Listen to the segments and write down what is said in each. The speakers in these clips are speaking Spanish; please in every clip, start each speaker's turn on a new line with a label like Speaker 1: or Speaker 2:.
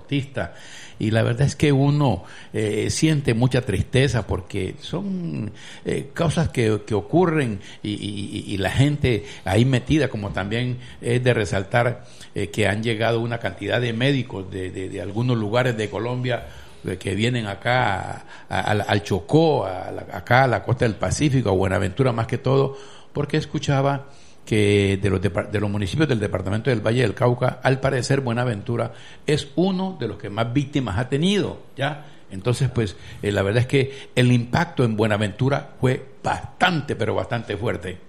Speaker 1: transportistas, y la verdad es que uno siente mucha tristeza porque son cosas que ocurren y la gente ahí metida, como también es de resaltar que han llegado una cantidad de médicos de algunos lugares de Colombia que vienen acá al Chocó, acá a la costa del Pacífico, a Buenaventura más que todo, porque escuchaba que de los municipios del departamento del Valle del Cauca, al parecer Buenaventura es uno de los que más víctimas ha tenido, ¿ya? Entonces, pues, la verdad es que el impacto en Buenaventura fue bastante, pero bastante fuerte.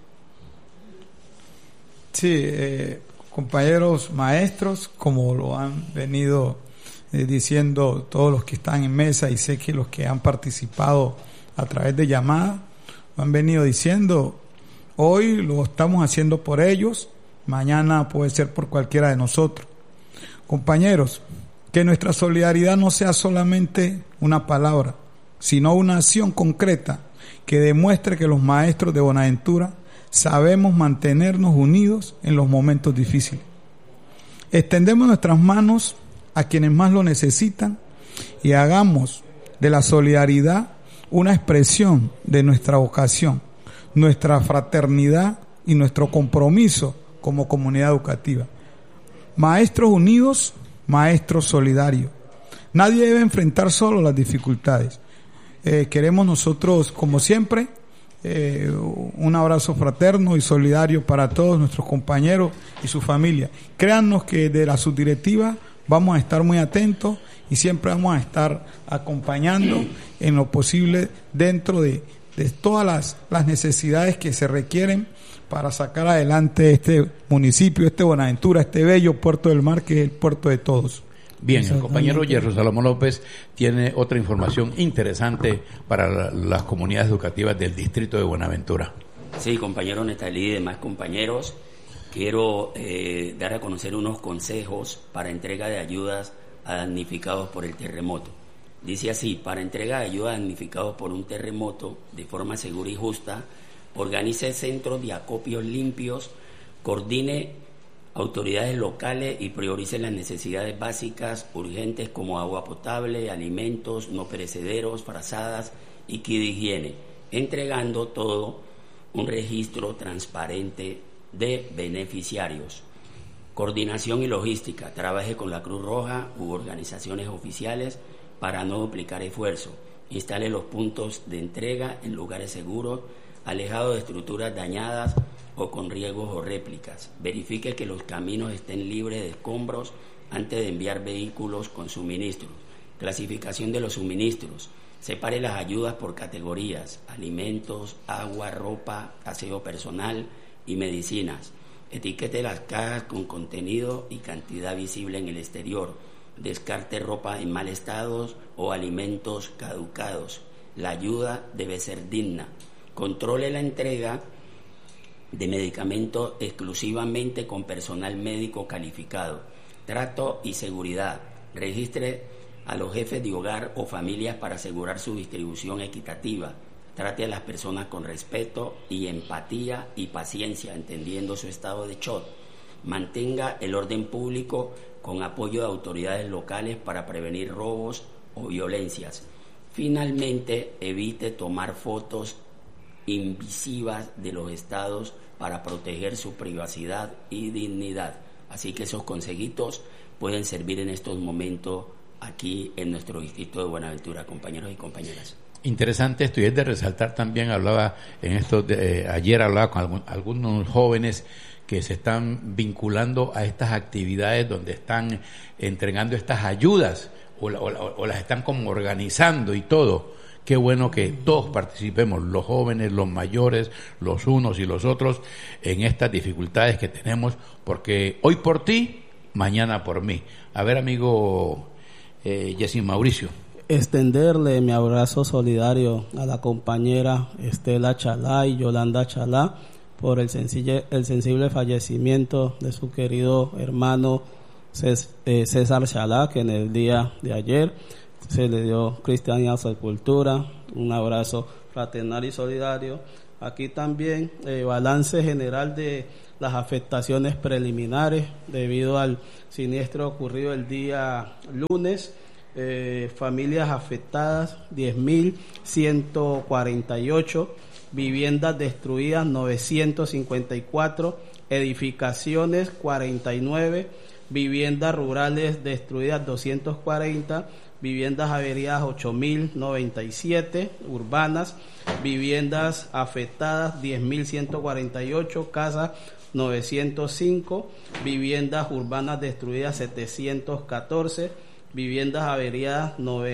Speaker 2: Sí, compañeros maestros, como lo han venido diciendo todos los que están en mesa, y sé que los que han participado a través de llamadas lo han venido diciendo. Hoy lo estamos haciendo por ellos, mañana puede ser por cualquiera de nosotros. Compañeros, que nuestra solidaridad no sea solamente una palabra, sino una acción concreta que demuestre que los maestros de Buenaventura sabemos mantenernos unidos en los momentos difíciles. Extendemos nuestras manos a quienes más lo necesitan y hagamos de la solidaridad una expresión de nuestra vocación, nuestra fraternidad y nuestro compromiso como comunidad educativa. Maestros unidos, maestros solidarios. Nadie debe enfrentar solo las dificultades. Queremos nosotros, como siempre, un abrazo fraterno y solidario para todos nuestros compañeros y su familia. Créannos que de la subdirectiva vamos a estar muy atentos y siempre vamos a estar acompañando en lo posible dentro de todas las necesidades que se requieren para sacar adelante este municipio, este Buenaventura, este bello puerto del mar que es el puerto de todos.
Speaker 1: Bien, el compañero Yerro Salomón López tiene otra información interesante para las comunidades educativas del distrito de Buenaventura.
Speaker 3: Sí, compañero Nestalí y demás compañeros, quiero dar a conocer unos consejos para entrega de ayudas a damnificados por el terremoto. Dice así: para entrega de ayuda a damnificados por un terremoto de forma segura y justa, organice centros de acopios limpios, coordine autoridades locales y priorice las necesidades básicas urgentes como agua potable, alimentos no perecederos, frazadas y kit de higiene, entregando todo un registro transparente de beneficiarios. Coordinación y logística: trabaje con la Cruz Roja u organizaciones oficiales para no duplicar esfuerzo. Instale los puntos de entrega en lugares seguros, alejados de estructuras dañadas o con riesgos o réplicas. Verifique que los caminos estén libres de escombros antes de enviar vehículos con suministros. Clasificación de los suministros: separe las ayudas por categorías: alimentos, agua, ropa, aseo personal y medicinas. Etiquete las cajas con contenido y cantidad visible en el exterior. Descarte ropa en mal estado o alimentos caducados. La ayuda debe ser digna. Controle la entrega de medicamentos exclusivamente con personal médico calificado. Trato y seguridad: registre a los jefes de hogar o familias para asegurar su distribución equitativa. Trate a las personas con respeto y empatía y paciencia, entendiendo su estado de shock. Mantenga el orden público con apoyo de autoridades locales para prevenir robos o violencias. Finalmente, evite tomar fotos invisivas de los estados para proteger su privacidad y dignidad. Así que esos consejitos pueden servir en estos momentos aquí en nuestro distrito de Buenaventura, compañeros y compañeras.
Speaker 1: Interesante esto, y es de resaltar también, ayer hablaba con algunos jóvenes que se están vinculando a estas actividades donde están entregando estas ayudas o las están como organizando y todo. Qué bueno que todos participemos, los jóvenes, los mayores, los unos y los otros, en estas dificultades que tenemos, porque hoy por ti, mañana por mí. A ver, amigo Jessy Mauricio.
Speaker 4: Extenderle mi abrazo solidario a la compañera Estela Chalá y Yolanda Chalá por el sensible fallecimiento de su querido hermano César Chalá, que en el día de ayer se le dio cristiana sepultura. Un abrazo fraternal y solidario. Aquí también balance general de las afectaciones preliminares debido al siniestro ocurrido el día lunes. Familias afectadas 10.148, viviendas destruidas 954, edificaciones 49, viviendas rurales destruidas 240, viviendas averiadas 8.097, urbanas, viviendas afectadas 10.148, casas 905, viviendas urbanas destruidas 714, viviendas averiadas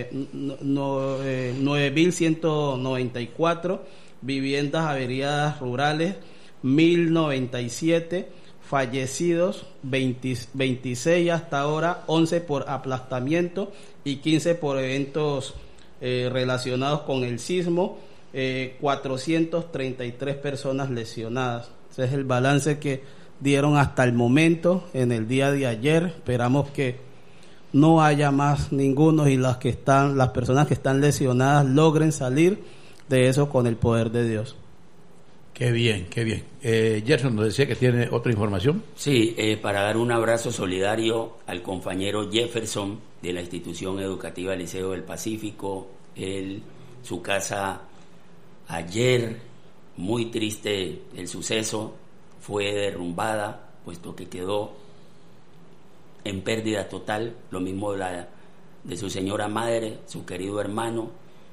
Speaker 4: 9.194, viviendas averiadas rurales 1.097, fallecidos 26 hasta ahora, 11 por aplastamiento y 15 por eventos relacionados con el sismo, 433 personas lesionadas. Ese es el balance que dieron hasta el momento en el día de ayer. Esperamos que no haya más ninguno y las personas que están lesionadas logren salir de eso con el poder de Dios.
Speaker 1: Qué bien, qué bien. Gerson nos decía que tiene otra información.
Speaker 3: Sí, para dar un abrazo solidario al compañero Jefferson de la institución educativa Liceo del Pacífico. Su casa ayer, muy triste el suceso, fue derrumbada, puesto que quedó en pérdida total, lo mismo de su señora madre, su querido hermano.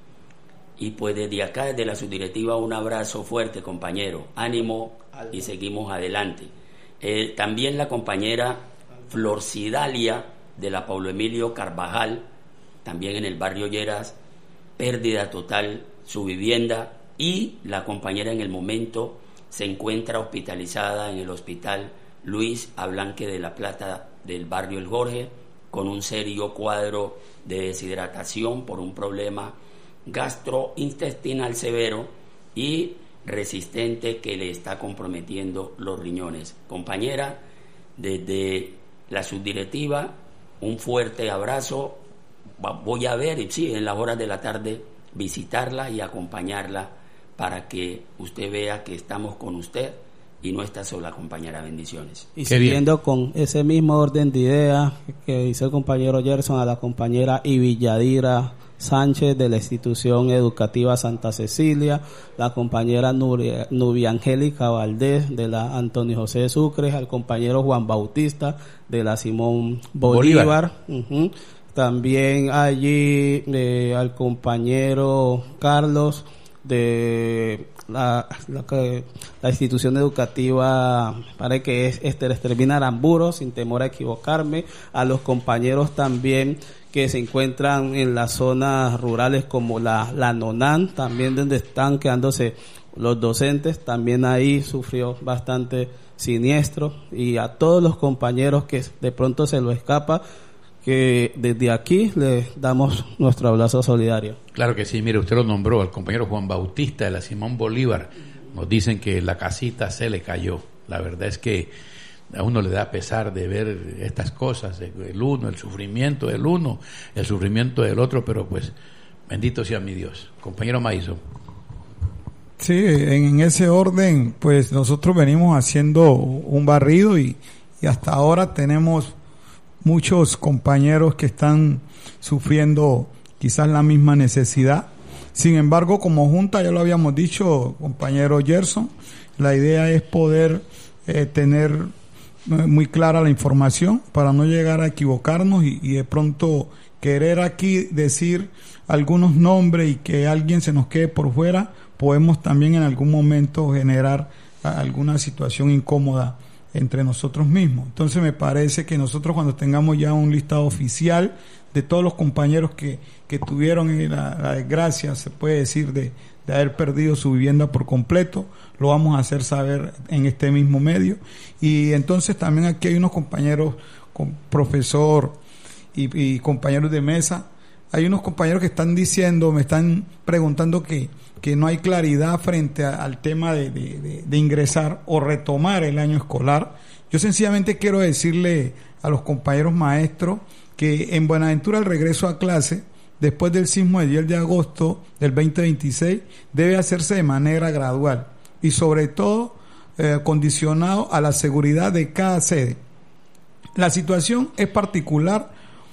Speaker 3: Y pues desde acá, desde la subdirectiva, un abrazo fuerte, compañero, ánimo y seguimos adelante. También la compañera Florcidalia de la Paulo Emilio Carvajal, también en el barrio Lleras, pérdida total su vivienda, y la compañera en el momento se encuentra hospitalizada en el hospital Luis Ablanque de la Plata del barrio El Jorge, con un serio cuadro de deshidratación por un problema gastrointestinal severo y resistente que le está comprometiendo los riñones. Compañera, desde la subdirectiva, un fuerte abrazo. Voy a ver, sí, en las horas de la tarde, visitarla y acompañarla para que usted vea que estamos con usted y no está sola, compañera. Bendiciones.
Speaker 4: Y siguiendo con ese mismo orden de ideas que dice el compañero Gerson, a la compañera Ivilladira Sánchez de la institución educativa Santa Cecilia, la compañera Nubia Angélica Valdés de la Antonio José de Sucre, al compañero Juan Bautista de la Simón Bolívar. También allí al compañero Carlos de la institución educativa, parece que es Estervina Aramburo, sin temor a equivocarme, a los compañeros también que se encuentran en las zonas rurales como la Nonán, también donde están quedándose los docentes, también ahí sufrió bastante siniestro, y a todos los compañeros que de pronto se lo escapa, que desde aquí le damos nuestro abrazo solidario.
Speaker 1: Claro que sí, mire, usted lo nombró, al compañero Juan Bautista de la Simón Bolívar. Nos dicen que la casita se le cayó. La verdad es que a uno le da pesar de ver estas cosas, el sufrimiento del uno, el sufrimiento del otro, pero pues bendito sea mi Dios. Compañero Maiso.
Speaker 2: Sí, en ese orden, pues nosotros venimos haciendo un barrido y hasta ahora tenemos muchos compañeros que están sufriendo quizás la misma necesidad. Sin embargo, como junta, ya lo habíamos dicho, compañero Gerson, la idea es poder tener muy clara la información para no llegar a equivocarnos y de pronto querer aquí decir algunos nombres y que alguien se nos quede por fuera. Podemos también en algún momento generar alguna situación incómoda entre nosotros mismos. Entonces me parece que nosotros, cuando tengamos ya un listado oficial de todos los compañeros que tuvieron la desgracia, se puede decir, de haber perdido su vivienda por completo, lo vamos a hacer saber en este mismo medio. Y entonces también aquí hay unos compañeros, profesor y compañeros de mesa, hay unos compañeros que están diciendo, me están preguntando que no hay claridad frente al tema de ingresar o retomar el año escolar. Yo sencillamente quiero decirle a los compañeros maestros que en Buenaventura el regreso a clase después del sismo del 10 de agosto del 2026 debe hacerse de manera gradual y sobre todo condicionado a la seguridad de cada sede. La situación es particular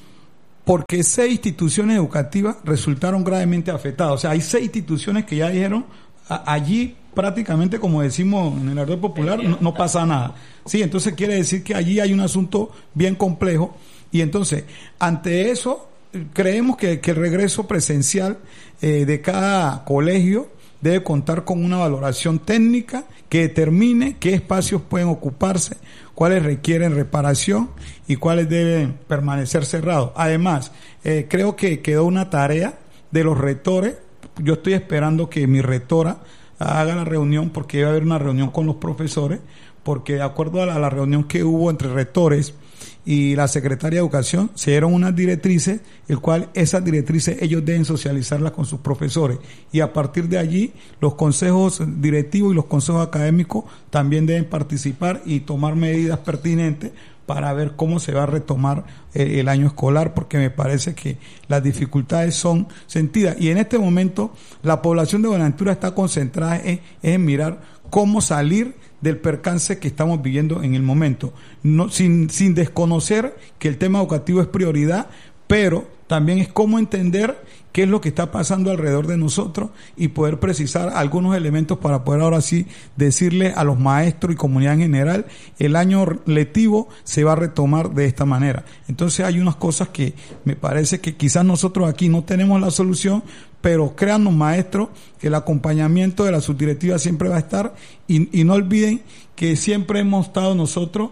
Speaker 2: porque 6 instituciones educativas resultaron gravemente afectadas. O sea, hay 6 instituciones que ya dijeron, allí prácticamente, como decimos en el ardor popular, no pasa nada. Sí, entonces quiere decir que allí hay un asunto bien complejo, y entonces, ante eso, creemos que el regreso presencial de cada colegio debe contar con una valoración técnica que determine qué espacios pueden ocuparse, cuáles requieren reparación y cuáles deben permanecer cerrados. Además, creo que quedó una tarea de los rectores. Yo estoy esperando que mi rectora haga la reunión, porque va a haber una reunión con los profesores, porque de acuerdo a la reunión que hubo entre rectores y la Secretaría de Educación, se dieron unas directrices, el cual esas directrices ellos deben socializarlas con sus profesores, y a partir de allí los consejos directivos y los consejos académicos también deben participar y tomar medidas pertinentes para ver cómo se va a retomar el año escolar, porque me parece que las dificultades son sentidas, y en este momento la población de Buenaventura está concentrada en mirar cómo salir del percance que estamos viviendo en el momento, no, sin desconocer que el tema educativo es prioridad, pero también es cómo entender qué es lo que está pasando alrededor de nosotros y poder precisar algunos elementos para poder ahora sí decirle a los maestros y comunidad en general, el año lectivo se va a retomar de esta manera. Entonces hay unas cosas que me parece que quizás nosotros aquí no tenemos la solución, pero créanos, maestros, que el acompañamiento de la subdirectiva siempre va a estar, y no olviden que siempre hemos estado nosotros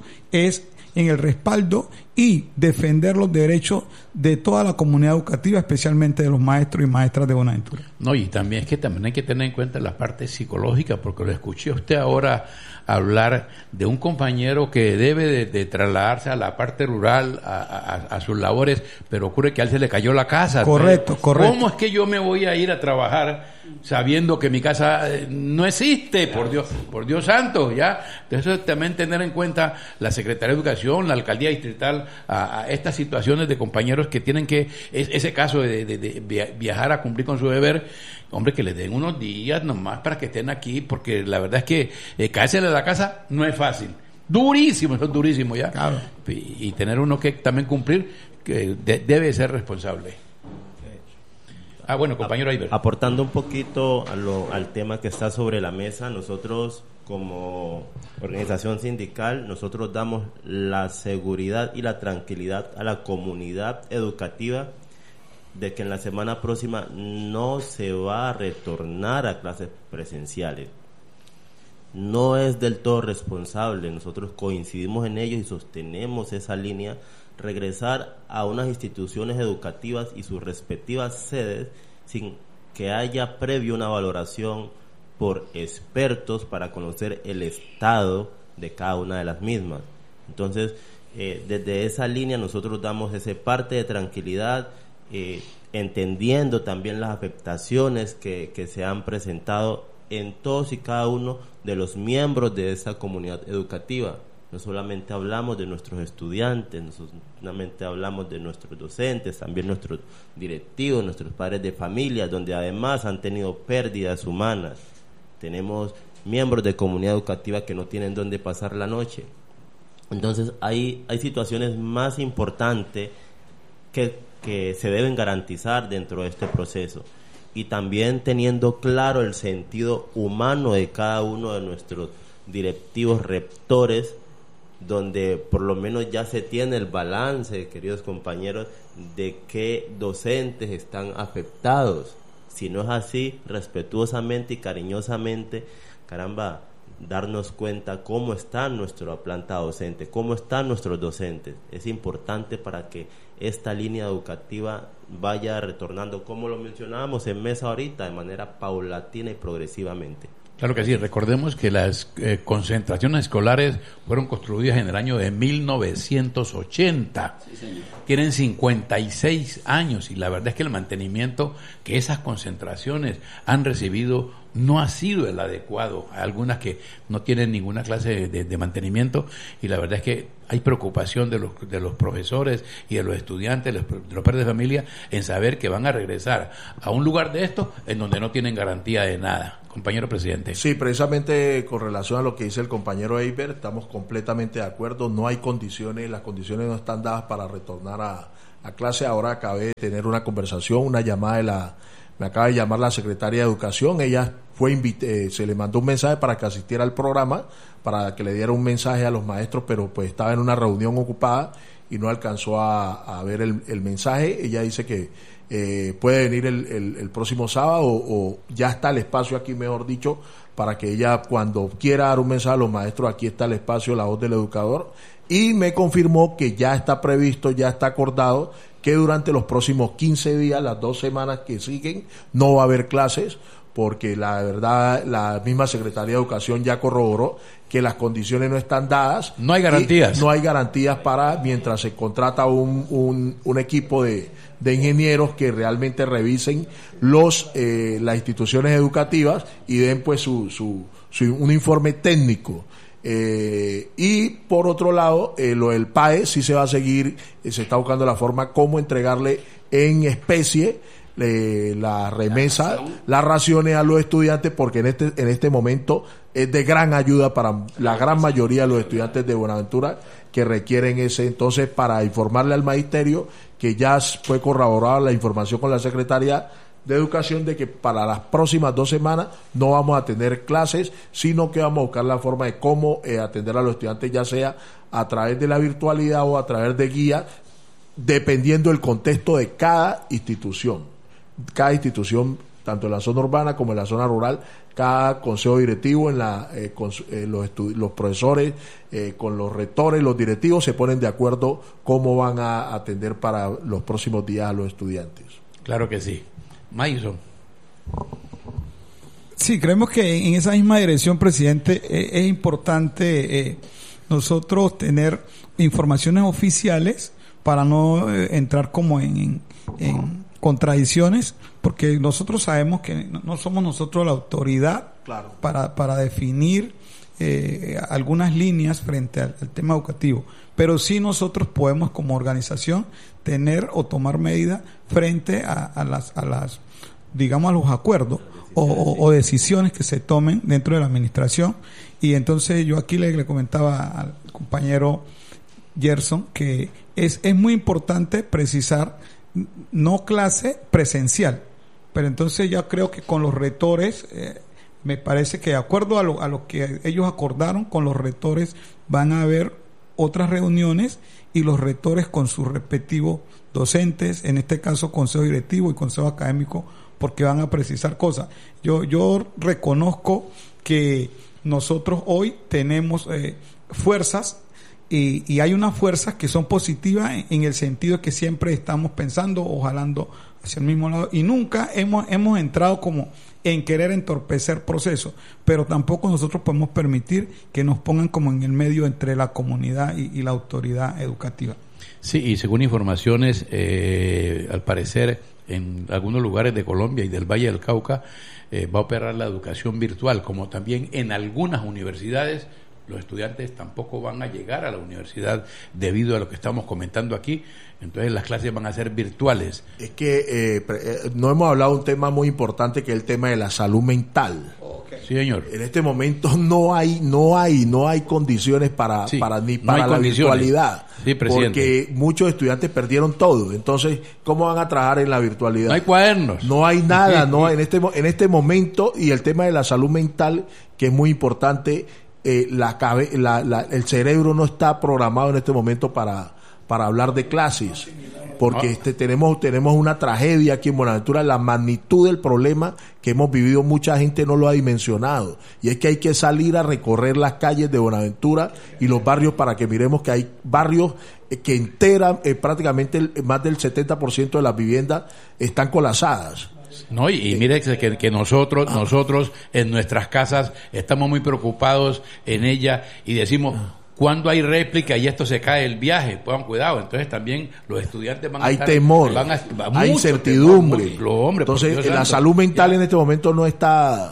Speaker 2: en el respaldo y defender los derechos de toda la comunidad educativa, especialmente de los maestros y maestras de Buenaventura.
Speaker 1: No, y también es que también hay que tener en cuenta la parte psicológica, porque lo escuché a usted ahora hablar de un compañero que debe de trasladarse a la parte rural, a sus labores, pero ocurre que a él se le cayó la casa.
Speaker 2: Correcto.
Speaker 1: ¿Cómo es que yo me voy a ir a trabajar sabiendo que mi casa no existe? Por Dios santo, ya. Entonces también tener en cuenta la Secretaría de Educación, la Alcaldía Distrital, a estas situaciones de compañeros que tienen que, ese caso de viajar a cumplir con su deber, hombre, que les den unos días nomás para que estén aquí, porque la verdad es que caerse de la casa no es fácil. Durísimo, eso es durísimo ya.
Speaker 2: Claro.
Speaker 1: Y tener uno que también cumplir, que debe ser responsable. Bueno, compañero Iber.
Speaker 5: Aportando un poquito al tema que está sobre la mesa, nosotros como organización sindical, nosotros damos la seguridad y la tranquilidad a la comunidad educativa de que en la semana próxima no se va a retornar a clases presenciales. No es del todo responsable, nosotros coincidimos en ello y sostenemos esa línea, regresar a unas instituciones educativas y sus respectivas sedes sin que haya previo una valoración por expertos para conocer el estado de cada una de las mismas. Entonces, desde esa línea nosotros damos ese parte de tranquilidad, entendiendo también las afectaciones que se han presentado en todos y cada uno de los miembros de esa comunidad educativa. No solamente hablamos de nuestros estudiantes, no solamente hablamos de nuestros docentes, también nuestros directivos, nuestros padres de familia, donde además han tenido pérdidas humanas. Tenemos miembros de comunidad educativa que no tienen dónde pasar la noche. Entonces hay situaciones más importantes que se deben garantizar dentro de este proceso, y también teniendo claro el sentido humano de cada uno de nuestros directivos rectores, donde por lo menos ya se tiene el balance, queridos compañeros, de qué docentes están afectados. Si no es así, respetuosamente y cariñosamente, darnos cuenta cómo está nuestra planta docente, cómo están nuestros docentes. Es importante para que esta línea educativa vaya retornando, como lo mencionábamos en mesa ahorita, de manera paulatina y progresivamente.
Speaker 1: Claro que sí, recordemos que las concentraciones escolares fueron construidas en el año de 1980.
Speaker 3: Sí, señor.
Speaker 1: Tienen 56 años y la verdad es que el mantenimiento que esas concentraciones han recibido no ha sido el adecuado. Hay algunas que no tienen ninguna clase de mantenimiento, y la verdad es que hay preocupación de los profesores y de los estudiantes, de los padres de familia, en saber que van a regresar a un lugar de estos en donde no tienen garantía de nada. Compañero presidente.
Speaker 6: Sí, precisamente con relación a lo que dice el compañero Eiber, estamos completamente de acuerdo. No hay condiciones, las condiciones no están dadas para retornar a clase. Ahora acabé de tener una conversación, una llamada me acaba de llamar la secretaria de Educación. Ella se le mandó un mensaje para que asistiera al programa, para que le diera un mensaje a los maestros, pero pues estaba en una reunión ocupada y no alcanzó a ver el mensaje. Ella dice que puede venir el próximo sábado, o ya está el espacio aquí, mejor dicho, para que ella, cuando quiera dar un mensaje a los maestros, aquí está el espacio, la voz del educador. Y me confirmó que ya está previsto, ya está acordado, que durante los próximos 15 días, las 2 semanas que siguen, no va a haber clases, porque la verdad, la misma Secretaría de Educación ya corroboró que las condiciones no están dadas.
Speaker 1: No hay garantías.
Speaker 6: No hay garantías mientras se contrata un equipo de ingenieros que realmente revisen las instituciones educativas y den pues un informe técnico. Y por otro lado, lo del PAE sí se va a seguir, se está buscando la forma cómo entregarle en especie la remesa, las raciones a los estudiantes, porque en este momento es de gran ayuda para la gran mayoría de los estudiantes de Buenaventura que requieren ese. Entonces, para informarle al magisterio que ya fue corroborada la información con la Secretaría de Educación de que para las próximas 2 semanas no vamos a tener clases, sino que vamos a buscar la forma de cómo atender a los estudiantes, ya sea a través de la virtualidad o a través de guías, dependiendo del contexto de cada institución. Cada institución, tanto en la zona urbana como en la zona rural, cada consejo directivo, con los profesores, con los rectores, los directivos se ponen de acuerdo cómo van a atender para los próximos días a los estudiantes.
Speaker 1: Claro que sí. Maison.
Speaker 2: Sí, creemos que en esa misma dirección, presidente, es importante nosotros tener informaciones oficiales para no entrar como en contradicciones, porque nosotros sabemos que no somos nosotros la autoridad, claro, para definir algunas líneas frente al tema educativo, pero sí nosotros podemos como organización tener o tomar medidas frente a las digamos a los acuerdos o decisiones que se tomen dentro de la administración. Y entonces yo aquí le comentaba al compañero Gerson que es muy importante precisar no clase presencial, pero entonces ya creo que con los rectores me parece que de acuerdo a lo que ellos acordaron con los rectores van a haber otras reuniones y los rectores con sus respectivos docentes, en este caso consejo directivo y consejo académico, porque van a precisar cosas. Yo reconozco que nosotros hoy tenemos fuerzas y hay unas fuerzas que son positivas en el sentido de que siempre estamos pensando o jalando hacia el mismo lado y nunca hemos entrado como en querer entorpecer procesos, pero tampoco nosotros podemos permitir que nos pongan como en el medio entre la comunidad y la autoridad educativa.
Speaker 1: Sí, y según informaciones, al parecer en algunos lugares de Colombia y del Valle del Cauca va a operar la educación virtual, como también en algunas universidades los estudiantes tampoco van a llegar a la universidad debido a lo que estamos comentando aquí, entonces las clases van a ser virtuales.
Speaker 6: Es que no hemos hablado de un tema muy importante que es el tema de la salud mental.
Speaker 1: Okay. Sí, señor.
Speaker 6: En este momento no hay condiciones para la virtualidad.
Speaker 1: Sí, presidente.
Speaker 6: Porque muchos estudiantes perdieron todo. Entonces, ¿cómo van a trabajar en la virtualidad?
Speaker 1: No hay cuadernos.
Speaker 6: No hay nada, no en este momento, y el tema de la salud mental, que es muy importante. El cerebro no está programado en este momento para hablar de clases, porque tenemos una tragedia aquí en Buenaventura. La magnitud del problema que hemos vivido, mucha gente no lo ha dimensionado, y es que hay que salir a recorrer las calles de Buenaventura y los barrios para que miremos que hay barrios que enteran prácticamente más del 70% de las viviendas están colapsadas.
Speaker 1: No, y mire que nosotros en nuestras casas estamos muy preocupados en ella y decimos, ¿cuándo hay réplica y esto se cae el viaje? Pongan cuidado. Entonces también los estudiantes van a estar...
Speaker 6: Hay temor, hay incertidumbre.
Speaker 1: Entonces
Speaker 6: la salud mental en este momento no está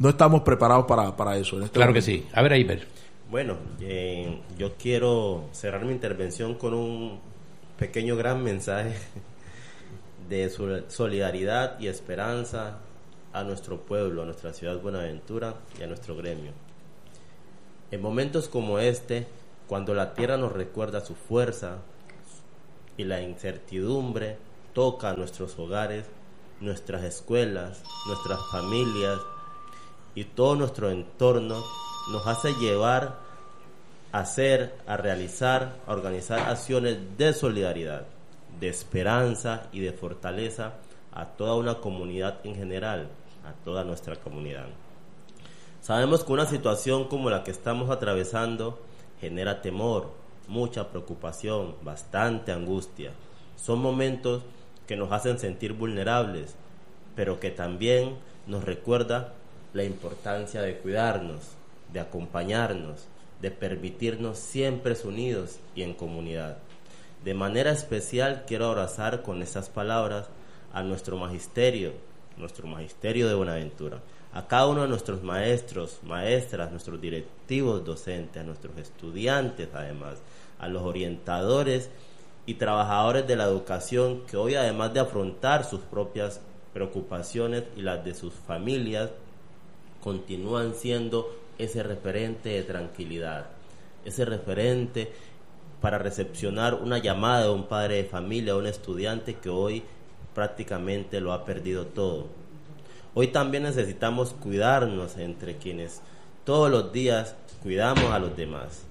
Speaker 6: no estamos preparados para eso.
Speaker 1: Claro que sí. A ver, Iber.
Speaker 5: Bueno, yo quiero cerrar mi intervención con un pequeño gran mensaje de solidaridad y esperanza a nuestro pueblo, a nuestra ciudad Buenaventura y a nuestro gremio. En momentos como este, cuando la tierra nos recuerda su fuerza y la incertidumbre toca nuestros hogares, nuestras escuelas, nuestras familias y todo nuestro entorno, nos hace llevar a hacer, a realizar, a organizar acciones de solidaridad, de esperanza y de fortaleza a toda una comunidad en general, a toda nuestra comunidad. Sabemos que una situación como la que estamos atravesando genera temor, mucha preocupación, bastante angustia. Son momentos que nos hacen sentir vulnerables, pero que también nos recuerda la importancia de cuidarnos, de acompañarnos, de permitirnos siempre unidos y en comunidad. De manera especial quiero abrazar con estas palabras a nuestro magisterio de Buenaventura, a cada uno de nuestros maestros, maestras, nuestros directivos docentes, a nuestros estudiantes además, a los orientadores y trabajadores de la educación que hoy, además de afrontar sus propias preocupaciones y las de sus familias, continúan siendo ese referente de tranquilidad, ese referente para recepcionar una llamada de un padre de familia, un estudiante que hoy prácticamente lo ha perdido todo. Hoy también necesitamos cuidarnos entre quienes todos los días cuidamos a los demás,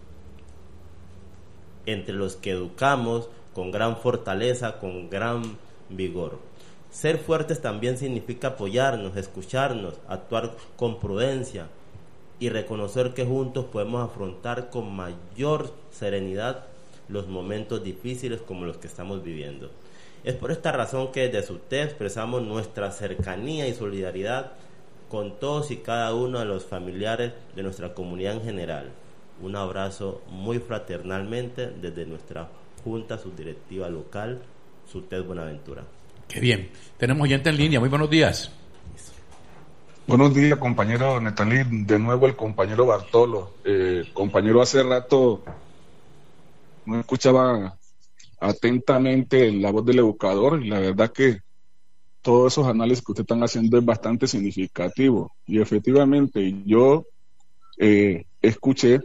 Speaker 5: entre los que educamos con gran fortaleza, con gran vigor. Ser fuertes también significa apoyarnos, escucharnos, actuar con prudencia y reconocer que juntos podemos afrontar con mayor serenidad los momentos difíciles como los que estamos viviendo. Es por esta razón que desde SUTEP expresamos nuestra cercanía y solidaridad con todos y cada uno de los familiares de nuestra comunidad en general. Un abrazo muy fraternalmente desde nuestra Junta Subdirectiva Local, SUTEP Buenaventura.
Speaker 1: Qué bien. Tenemos gente en línea. Muy buenos días.
Speaker 7: Buenos días, compañero Netalí. De nuevo el compañero Bartolo. Compañero, hace rato no escuchaba atentamente la voz del educador y la verdad que todos esos análisis que usted están haciendo es bastante significativo. Y efectivamente yo escuché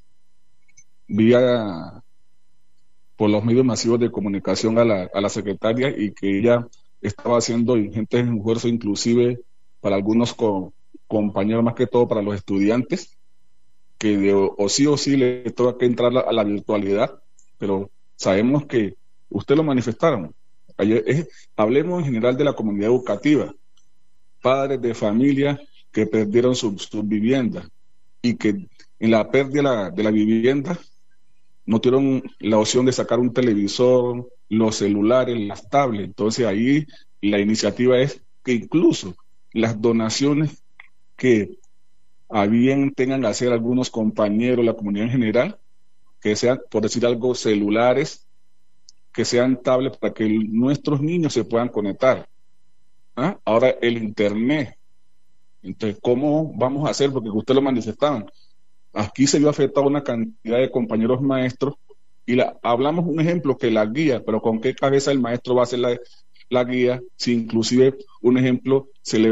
Speaker 7: vía por los medios masivos de comunicación a la secretaria y que ella estaba haciendo ingentes esfuerzos inclusive para algunos compañeros, más que todo para los estudiantes, que o sí le toca que entrar a la virtualidad, pero sabemos que usted lo manifestaron. Hablemos en general de la comunidad educativa, padres de familia que perdieron sus viviendas y que en la pérdida de la vivienda no tuvieron la opción de sacar un televisor, los celulares, las tablets. Entonces ahí la iniciativa es que incluso las donaciones que tengan que hacer algunos compañeros, la comunidad en general, que sean, por decir algo, celulares, que sean tablets para que nuestros niños se puedan conectar. Ahora el internet. Entonces, ¿cómo vamos a hacer? Porque ustedes lo manifestaban. Aquí se vio afectada una cantidad de compañeros maestros y hablamos un ejemplo que la guía, pero ¿con qué cabeza el maestro va a hacer la guía si inclusive un ejemplo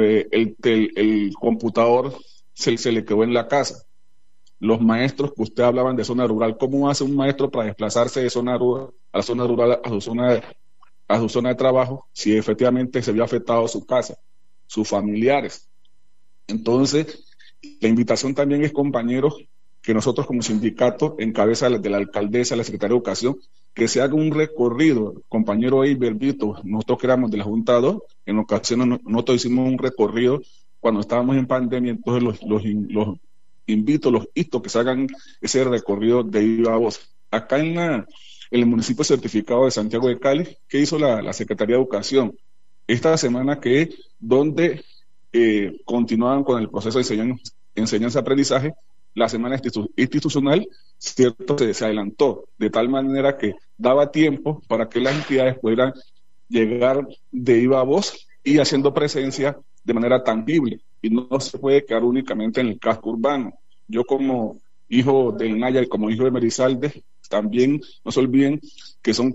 Speaker 7: el computador se le quedó en la casa? Los maestros que usted hablaban de zona rural, ¿cómo hace un maestro para desplazarse de zona rural a su zona de trabajo si efectivamente se vio afectado su casa, sus familiares? Entonces, la invitación también es, compañeros, que nosotros como sindicato, en cabeza de la alcaldesa, la secretaria de Educación, que se haga un recorrido. Compañero Eiber Vito, nosotros que éramos de la Junta 2, en ocasiones nosotros hicimos un recorrido cuando estábamos en pandemia, entonces los invito, los insto que se hagan ese recorrido de viva voz. Acá en el municipio certificado de Santiago de Cali, ¿qué hizo la Secretaría de Educación? Esta semana donde continuaban con el proceso de enseñanza-aprendizaje, la semana institucional, cierto, se adelantó, de tal manera que daba tiempo para que las entidades pudieran llegar de viva voz y haciendo presencia de manera tangible y no se puede quedar únicamente en el casco urbano. Yo como hijo del Naya y como hijo de Merizalde, también no se olviden que son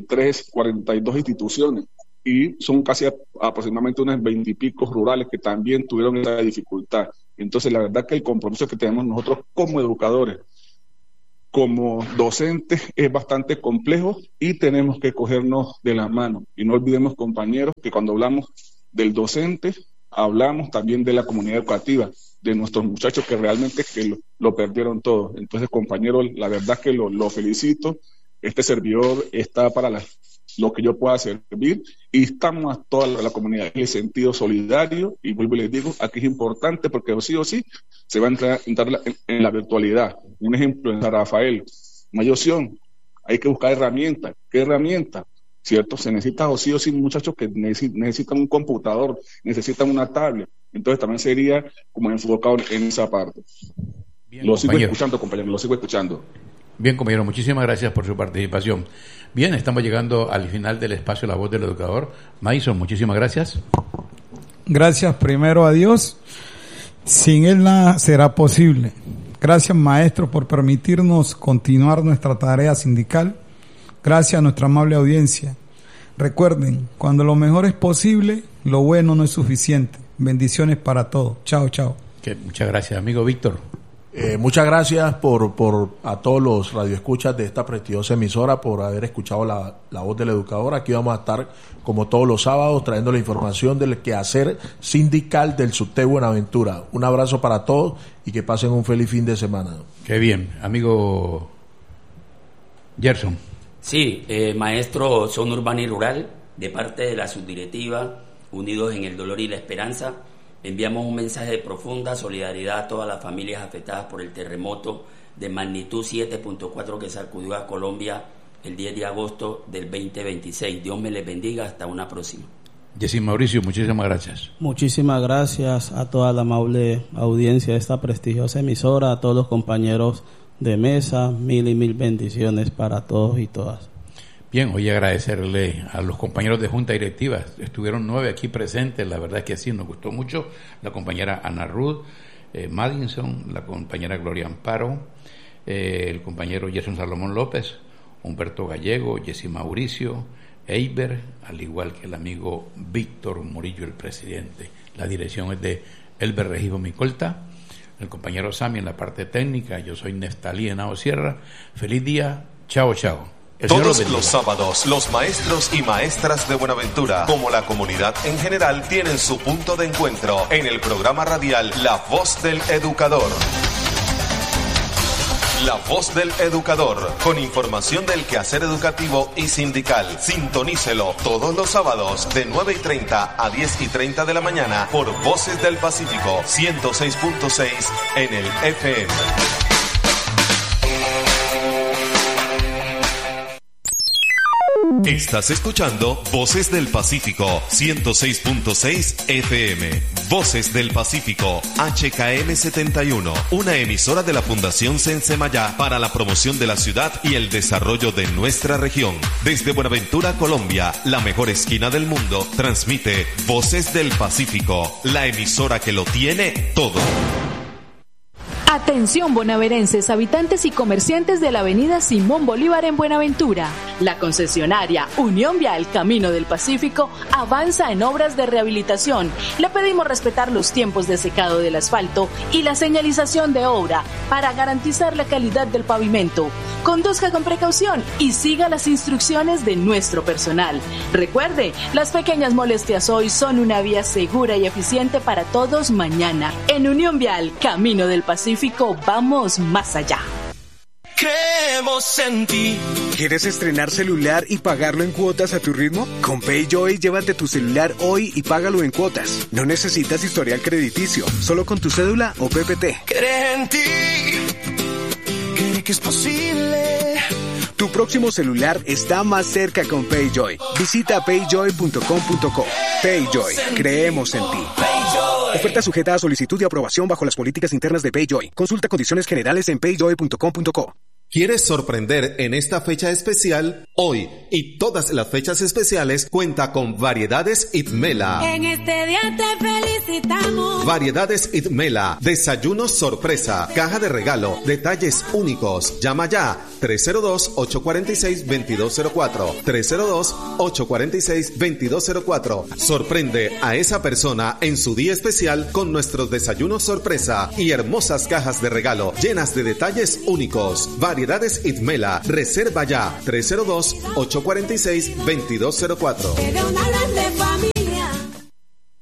Speaker 7: 42 instituciones y son casi aproximadamente unas 20 y pico rurales que también tuvieron esa dificultad. Entonces la verdad que el compromiso que tenemos nosotros como educadores, como docentes, es bastante complejo y tenemos que cogernos de la mano. Y no olvidemos, compañeros, que cuando hablamos del docente, hablamos también de la comunidad educativa, de nuestros muchachos que realmente que lo perdieron todo. Entonces, compañeros, la verdad que lo felicito. Este servidor está para lo que yo pueda servir y estamos a toda la comunidad en el sentido solidario, y vuelvo y les digo, aquí es importante porque sí o sí se va a entrar en la virtualidad. Un ejemplo en San Rafael, no hay opción, hay que buscar herramientas. ¿Qué herramientas? ¿Cierto? Se necesita o sí muchachos que necesitan un computador, necesitan una tablet. Entonces también sería como enfocado en esa parte.
Speaker 1: Bien,
Speaker 7: lo sigo escuchando, compañero, lo sigo escuchando.
Speaker 1: Bien, compañero, muchísimas gracias por su participación. Bien, estamos llegando al final del espacio La Voz del Educador. Maison, muchísimas gracias.
Speaker 2: Gracias primero a Dios. Sin Él nada será posible. Gracias, maestro, por permitirnos continuar nuestra tarea sindical. Gracias a nuestra amable audiencia. Recuerden, cuando lo mejor es posible, lo bueno no es suficiente. Bendiciones para todos. Chao, chao.
Speaker 1: Muchas gracias, amigo Víctor.
Speaker 6: Muchas gracias por a todos los radioescuchas de esta prestigiosa emisora por haber escuchado la voz del educador. Aquí vamos a estar como todos los sábados trayendo la información del quehacer sindical del SUTEP Buenaventura. Un abrazo para todos y que pasen un feliz fin de semana.
Speaker 1: Qué bien, amigo Gerson.
Speaker 3: Sí, maestro Zona Urbana y Rural, de parte de la subdirectiva Unidos en el Dolor y la Esperanza, enviamos un mensaje de profunda solidaridad a todas las familias afectadas por el terremoto de magnitud 7.4 que sacudió a Colombia el 10 de agosto del 2026. Dios me les bendiga, hasta una próxima.
Speaker 1: Jessy Mauricio, muchísimas gracias.
Speaker 4: Muchísimas gracias a toda la amable audiencia de esta prestigiosa emisora, a todos los compañeros de mesa, mil y mil bendiciones para todos y todas.
Speaker 1: Bien, hoy agradecerle a los compañeros de Junta Directiva, estuvieron 9 aquí presentes, la verdad es que sí, nos gustó mucho, la compañera Ana Ruth, Madison, la compañera Gloria Amparo, el compañero Gerson Salomón López, Humberto Gallego, Jessy Mauricio, Eiber, al igual que el amigo Víctor Murillo, el presidente. La dirección es de Elber Regivo Micolta, el compañero Sami en la parte técnica, yo soy Neftalí Henao Sierra. Feliz día, chao, chao.
Speaker 8: Todos los sábados, los maestros y maestras de Buenaventura, como la comunidad en general, tienen su punto de encuentro en el programa radial La Voz del Educador. La Voz del Educador, con información del quehacer educativo y sindical. Sintonícelo todos los sábados de 9:30 a 10:30 de la mañana por Voces del Pacífico 106.6 en el FM. Estás escuchando Voces del Pacífico 106.6 FM. Voces del Pacífico HKM 71, una emisora de la Fundación Sensemayá para la promoción de la ciudad y el desarrollo de nuestra región. Desde Buenaventura, Colombia, la mejor esquina del mundo, transmite Voces del Pacífico, la emisora que lo tiene todo.
Speaker 9: Atención bonaverenses, habitantes y comerciantes de la avenida Simón Bolívar en Buenaventura. La concesionaria Unión Vial Camino del Pacífico avanza en obras de rehabilitación. Le pedimos respetar los tiempos de secado del asfalto y la señalización de obra para garantizar la calidad del pavimento. Conduzca con precaución y siga las instrucciones de nuestro personal. Recuerde, las pequeñas molestias hoy son una vía segura y eficiente para todos mañana. En Unión Vial Camino del Pacífico, vamos más allá.
Speaker 10: Creemos en ti. ¿Quieres estrenar celular y pagarlo en cuotas a tu ritmo? Con PayJoy llévate tu celular hoy y págalo en cuotas. No necesitas historial crediticio, solo con tu cédula o PPT. Cree en ti, cree que es posible. Tu próximo celular está más cerca con PayJoy. Visita payjoy.com.co. PayJoy, creemos en ti. Oferta sujeta a solicitud y aprobación bajo las políticas internas de PayJoy. Consulta condiciones generales en payjoy.com.co.
Speaker 8: ¿Quieres sorprender en esta fecha especial? Hoy y todas las fechas especiales cuenta con Variedades Itmela.
Speaker 11: En este día te felicitamos.
Speaker 8: Variedades Itmela, desayunos sorpresa, caja de regalo, detalles únicos. Llama ya 302-846-2204. 302-846-2204. Sorprende a esa persona en su día especial con nuestros desayunos sorpresa y hermosas cajas de regalo llenas de detalles únicos. Variedades Itmela. Reserva ya 302-846-2204.